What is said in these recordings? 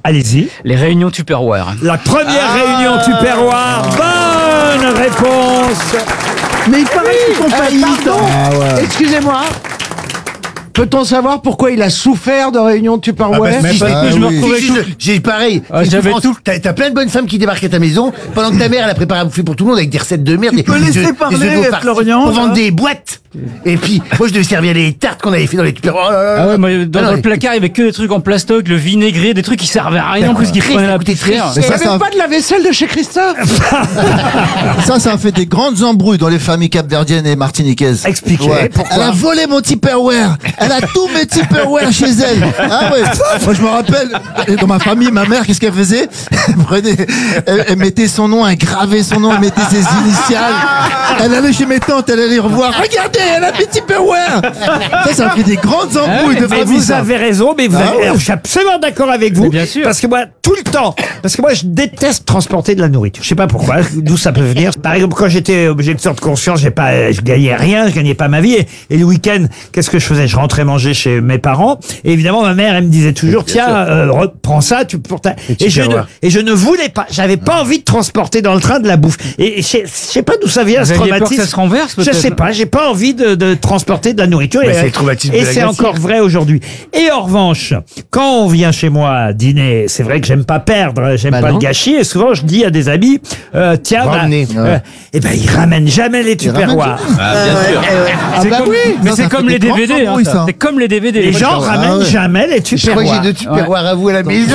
Allez-y. Les réunions Tupperware. La première réunion Tupperware. Bonne réponse. Mais il paraît qu'ils font faillite. Excusez-moi. Peut-on savoir pourquoi il a souffert de réunion Tupperware? J'ai pareil. J'avais tout. T'as plein de bonnes femmes qui débarquent à ta maison pendant que ta mère elle a préparé à bouffer pour tout le monde avec des recettes de merde. Tu peux laisser parler, Florian. Pour vendre des boîtes. Et puis moi je devais servir les tartes qu'on avait fait dans les Tupperware. Ah ouais, moi, dans le placard, il y avait que des trucs en plastoc, le vinaigré, des trucs qui servaient à rien, en plus qui prenaient la poussière. Il n'y avait pas de la vaisselle de chez Christophe. Ça a fait des grandes embrouilles dans les familles capverdiennes et martiniquaises. Expliquez pourquoi. Elle a volé mon Tupperware. Elle a tous mes Tupperware chez elle. Ah ouais. Moi je me rappelle, dans ma famille, ma mère, qu'est-ce qu'elle faisait? Elle mettait son nom, elle gravait son nom, elle mettait ses initiales. Elle allait chez mes tantes, elle allait revoir. Regardez, elle a mes Tupperware. Ça a fait des grandes embrouilles de Mais famille. vous avez raison, mais alors, je suis absolument d'accord avec vous. Mais bien sûr. Parce que moi, tout le temps, je déteste transporter de la nourriture. Je sais pas pourquoi, d'où ça peut venir. Par exemple, quand j'étais objet de sorte de conscience, je gagnais rien, je gagnais pas ma vie. Et le week-end, qu'est-ce que je faisais? Je rentrais manger chez mes parents. Et évidemment, ma mère, elle me disait toujours, tiens, prends ça, pour ta... Et je ne voulais pas, j'avais pas envie de transporter dans le train de la bouffe. Et je sais pas d'où ça vient, ce Vous aviez peur que traumatisme. ça se renverse, Je peut-être? sais pas, j'ai pas envie de transporter de la nourriture. Mais c'est le traumatisme et de la c'est glacière. encore vrai aujourd'hui. Et en revanche, quand on vient chez moi dîner, c'est vrai que j'aime pas perdre, j'aime pas le gâchis, et souvent je dis à des amis, tiens, Ramenez. et ben ils ramènent jamais les Tupperware. C'est comme, mais Ça c'est fait comme des les grandes DVD, embrouilles, ça. ça. C'est comme les DVD. Les gens ramènent jamais les Je crois que Tupperware. j'ai 2 Tupperware à vous à la maison.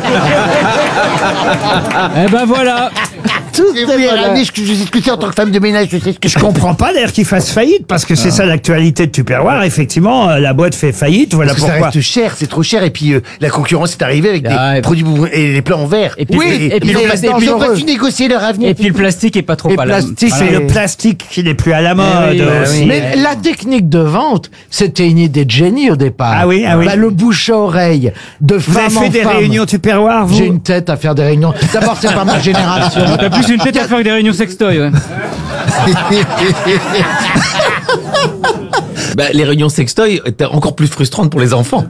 Eh ben voilà. Et vous les ramenez, je sais ce que c'est en tant que femme de ménage, je sais ce que Je comprends pas d'ailleurs qu'ils fassent faillite, parce que c'est ça l'actualité de Tupperware. Effectivement, la boîte fait faillite, voilà Parce que ça pourquoi. reste cher, c'est trop cher. Et puis la concurrence est arrivée avec Ah, des et- produits et les plats en verre. Et puis- et et puis le ils plastique, ont pas su négocier leur avenir. Et puis le plastique est pas trop Le à la plastique, c'est voilà. le plastique qui n'est plus à la mode oui, aussi. Mais la technique de vente, c'était une idée de génie au départ. Ah oui. Bah, le bouche à oreille, de Vous avez femme fait en des femme. réunions Tupperware, vous? J'ai une tête à faire des réunions. D'abord, c'est pas ma génération. T'as plus une tête à faire que des réunions sextoy, ouais. Les réunions sextoy étaient encore plus frustrantes pour les enfants.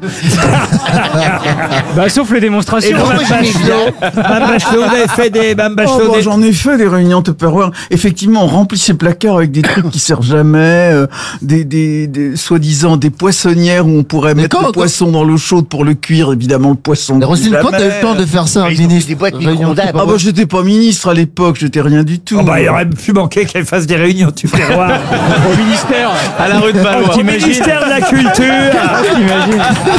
Bah, sauf les Et démonstrations. vous, Mme Bachelot, vous avez fait des... Mme Bachelot, des- J'en ai fait des réunions Tupperware. Effectivement, on remplit ses placards avec des trucs qui servent jamais, des soi-disant des poissonnières où on pourrait mettre le poisson dans l'eau chaude pour le cuire, évidemment le poisson. Roselyne, quand t'as eu le temps de faire ça, Ils ont ministre? des boîtes Réunion micro-ondables. Ah bah j'étais pas ministre à l'époque, j'étais rien du tout. Oh bah, il aurait pu manquer qu'elle fasse des réunions Tupperware Au ministère. À la rue de Valois. au ministère de la Culture. T'imagines.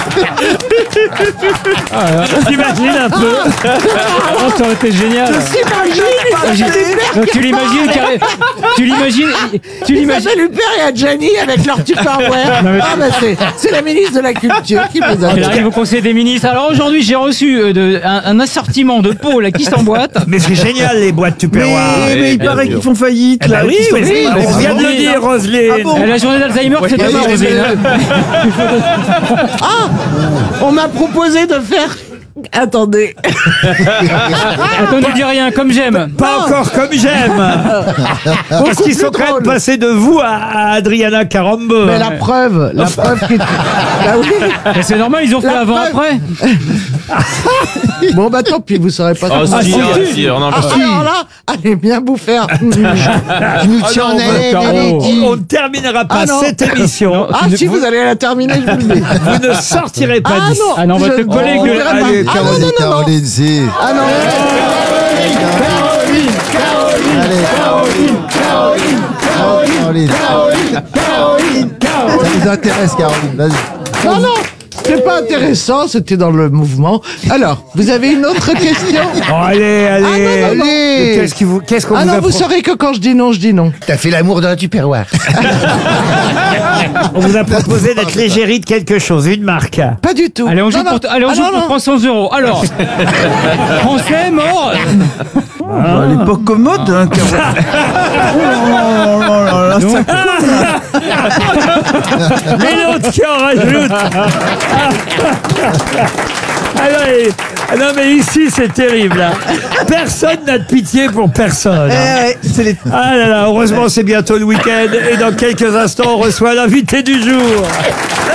T'imagines un peu? Oh, ça aurait été génial. Donc, tu l'imagines carré. Tu l'imagines. Isabelle Huppert et Adjani avec leur Tupperware. Non, mais- Ah, bah, c'est la ministre de la Culture qui les a. Elle arrive au Conseil des ministres. Alors aujourd'hui, j'ai reçu un assortiment de pots là, qui s'emboîtent. Mais c'est génial, les boîtes Tupperware. Mais il bien paraît sûr. qu'ils font faillite, Eh là. ben oui, qu'ils sont- mais bah, on vient de le oui. dire, Roselyne. Ah bon La journée d'Alzheimer, c'est demain, Roselyne. On m'a proposé de faire. Attendez. Attends, ne dis rien, comme j'aime. Pas encore comme j'aime. Parce qu'ils sont quand même passés de vous à Adriana Carambeu. Mais la preuve qui. Bah oui. Mais c'est normal, ils ont fait La avant, preuve. après. Bon, bah tant pis, vous saurez pas. Oh, ça. si, Ah, si, non, Ah, alors là, allez bien vous faire. Je nous tiens en haleine, Caro. allez, dis. On ne terminera pas Ah non. cette émission. Ah si, vous allez la terminer, je vous le dis. Vous ne sortirez pas Ah d'ici. non. Ah non, on va te coller on que- verra pas. Allez, Ah, Caroline, non, non, non, non. Caroline, si. Ah non. Allez, Caroline. Ça nous intéresse, Caroline. Vas-y. Non, non. C'est pas intéressant, c'était dans le mouvement. Alors, vous avez une autre question? Oh, allez. Ah, non, non, non. Allez. Qu'est-ce qu'on Ah vous non, a vous saurez que quand je dis non, je dis non. T'as fait l'amour dans la Tupperware. On vous a proposé d'être l'égérie de quelque chose, une marque. Pas du tout. Allez, on joue Non, non. pour, allez, on Ah, joue non, pour non. 300 €. Alors, français, mort. À l'époque commode, hein, Caroline. Oh là là là, ça Et l'autre qui en rajoute. Ah non, mais ici, c'est terrible. Là. Personne n'a de pitié pour personne. Ah là là, heureusement, c'est bientôt le week-end. Et dans quelques instants, on reçoit l'invité du jour.